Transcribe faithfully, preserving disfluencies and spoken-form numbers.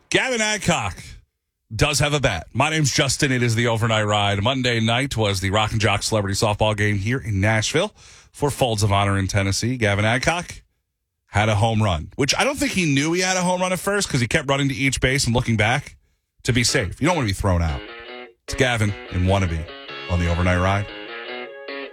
Gavin Adcock does have a bat. My name's Justin. It is the Overnight Ride. Monday night was the Rock and Jock Celebrity Softball game here in Nashville for Folds of Honor in Tennessee. Gavin Adcock had a home run, which I don't think he knew he had a home run at first because he kept running to each base and looking back to be safe. You don't want to be thrown out. It's Gavin and Wannabe on the Overnight Ride.